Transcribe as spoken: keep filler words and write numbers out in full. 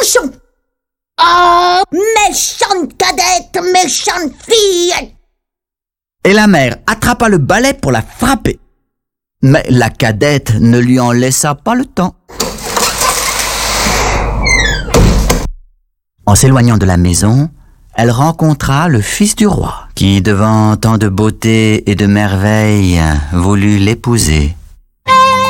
cochon! Oh, méchante cadette, méchante fille! Et la mère attrapa le balai pour la frapper. Mais la cadette ne lui en laissa pas le temps. En s'éloignant de la maison, elle rencontra le fils du roi, qui, devant tant de beauté et de merveilles, voulut l'épouser.